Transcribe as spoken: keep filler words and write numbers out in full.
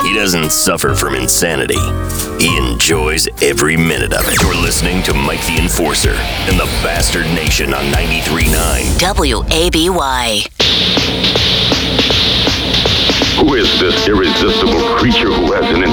He doesn't suffer from insanity. He enjoys every minute of it. You're listening to Mike the Enforcer and the Bastard Nation on ninety-three point nine W A B Y. Who is this irresistible creature who has an